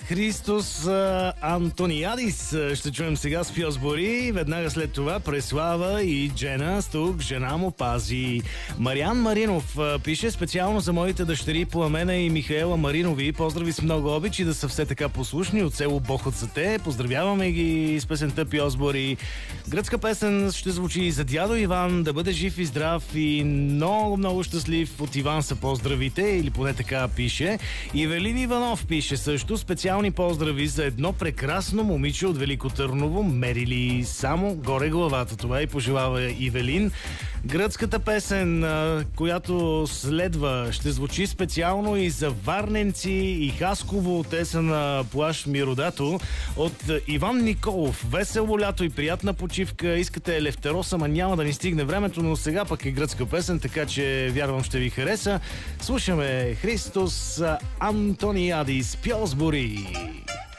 Христос Антониадис ще чуем сега с Пьосбори. Веднага след това Преслава и Джена с тук "Жена му пази". Мариан Маринов пише: специално за моите дъщери Пламена и Михаела Маринови. Поздрави с много обич и да са все така послушни от село Бохотсате. Поздравяваме ги с песента Пьосбори. Гръцка песен ще звучи и за дядо Иван. Да бъде жив и здрав и много щастлив. От Иван са поздравите, или поне така пише. Ивелин Иванов пише също: специални поздрави за едно прекрасно момиче от Велико Търново, мерили само горе главата. Това и пожелава Ивелин. Гръцката песен, която следва, ще звучи специално и за варненци и Хасково. Те са на плаж Миродато от Иван Николов. Весело лято и приятна почивка. Искате Елефтерос, ама няма да ни стигне времето, но сега пък е гръцка песен, така че вярвам ще ви хареса. Слушаме Христос Антониадис, Пьосбори.